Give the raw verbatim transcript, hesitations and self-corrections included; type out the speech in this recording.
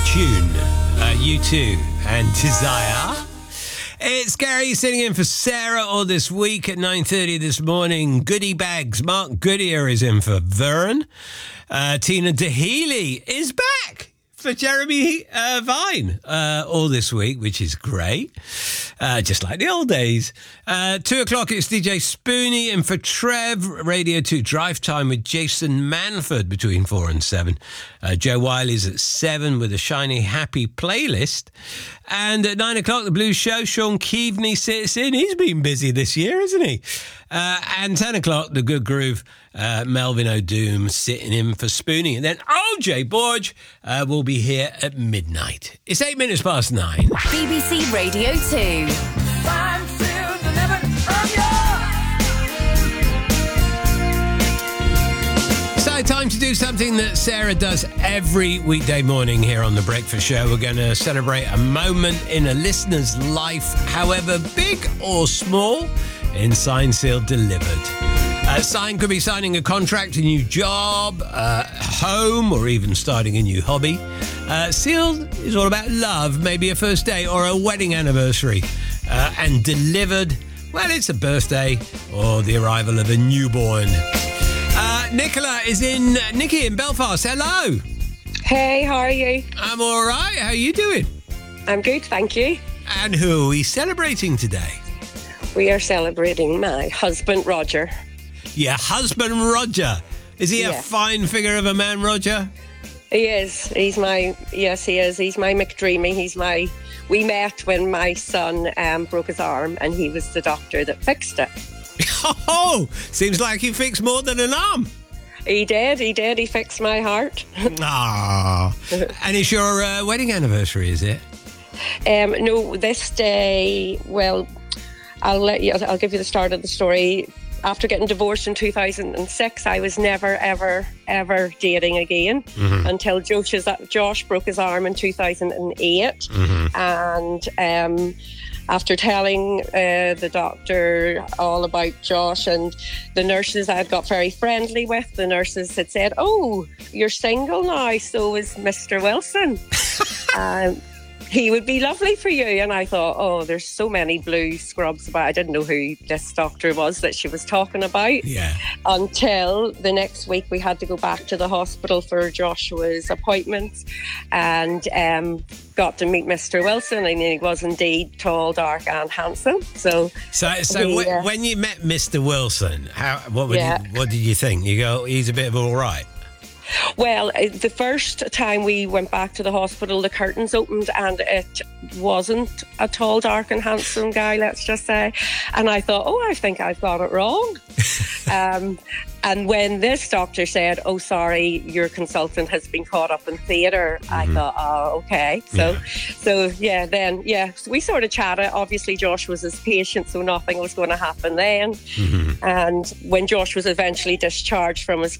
tune. Uh, you too, and Desire. It's Gary sitting in for Sarah all this week at nine thirty this morning. Goodie Bags. Mark Goodyear is in for Vern. Uh, Tina DeHealy is back for Jeremy uh, Vine uh, all this week, which is great. Uh, just like the old days. Uh, two o'clock, it's D J Spoonie in for Trev. Radio two Drive Time with Jason Manford between four and seven. Uh, Joe Wiley's at seven with a shiny happy playlist. And at nine o'clock, the Blues Show, Sean Keaveney sits in. He's been busy this year, hasn't he? Uh, and ten o'clock, the Good Groove, uh, Melvin O'Doom sitting in for Spoonie. And then O J Borge uh, will be here at midnight. It's eight minutes past nine. B B C Radio two. Time to deliver from you. So time to do something that Sarah does every weekday morning here on The Breakfast Show. We're going to celebrate a moment in a listener's life, however big or small, in Sign Sealed Delivered. Uh, Sign could be signing a contract, a new job, uh, home, or even starting a new hobby. Uh, sealed is all about love, maybe a first date or a wedding anniversary. Uh, and Delivered, well, it's a birthday or the arrival of a newborn. Uh, Nicola is in, Nikki in Belfast. Hello. Hey, how are you? I'm all right. How are you doing? I'm good, thank you. And who are we celebrating today? We are celebrating my husband, Roger. Your husband, Roger. Is he Yeah. a fine figure of a man, Roger? He is. He's my, yes, he is. He's my McDreamy. He's my, we met when my son um, broke his arm and he was the doctor that fixed it. Oh, seems like he fixed more than an arm. He did, he did. He fixed my heart. Ah, and it's your uh, wedding anniversary, is it? Um, no, this day, well, I'll let you, I'll give you the start of the story. After getting divorced in two thousand six, I was never, ever, ever dating again mm-hmm. until Josh, Josh broke his arm in two thousand eight. Mm-hmm. And um, after telling uh, the doctor all about Josh and the nurses I had got very friendly with, the nurses had said, "Oh, you're single now, so is Mister Wilson." um, He would be lovely for you. And I thought, oh, there's so many blue scrubs about. I didn't know who this doctor was that she was talking about. Yeah. Until the next week we had to go back to the hospital for Joshua's appointment and um, got to meet Mister Wilson. And he was indeed tall, dark and handsome. So so, so he, w- uh, when you met Mister Wilson, how what, would Yeah. you, what did you think? You go, he's a bit of all right. Well, uh, the first time we went back to the hospital, the curtains opened and it wasn't a tall, dark and handsome guy, let's just say. And I thought, oh, I think I've got it wrong. um, and when this doctor said, oh, sorry, your consultant has been caught up in theatre, mm-hmm. I thought, oh, okay. So, yeah. so yeah, then, yeah, so we sort of chatted. Obviously, Josh was his patient, so nothing was going to happen then. Mm-hmm. And when Josh was eventually discharged from his